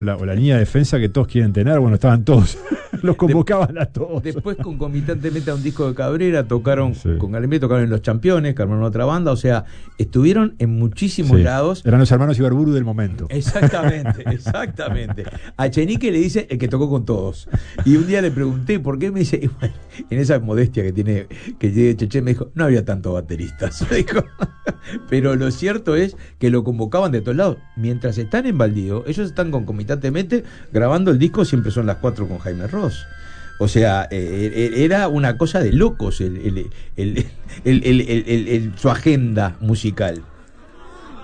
o la línea de defensa que todos quieren tener, bueno, estaban todos, los convocaban a todos. Después, concomitantemente a un disco de Cabrera, tocaron Sí. con Galemé, tocaron en Los Championes, que armaron otra banda, o sea, estuvieron en muchísimos Sí. lados. Eran los hermanos Ibarburu del momento. Exactamente, exactamente. A Chenique le dice el que tocó con todos. Y un día le pregunté por qué, me dice, y bueno, en esa modestia que tiene Cheche, me dijo, no había tantos bateristas. Me dijo. Pero lo cierto es que lo convocaban de todos lados. Mientras están en Baldío, ellos están concomitantemente grabando el disco, siempre son las 4 con Jaime Ross. O sea, era una cosa de locos su agenda musical.